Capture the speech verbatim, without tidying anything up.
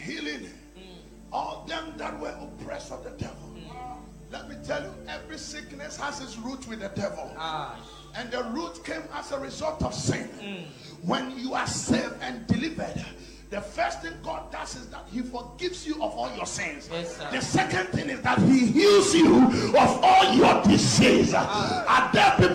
healing all them that were oppressed of the devil. Let me tell you, every sickness has its root with the devil. Ah. And the root came as a result of sin. Mm. When you are saved and delivered, the first thing God does is that He forgives you of all your sins. Yes, the second thing is that He heals you of all your disease. Ah. Are there people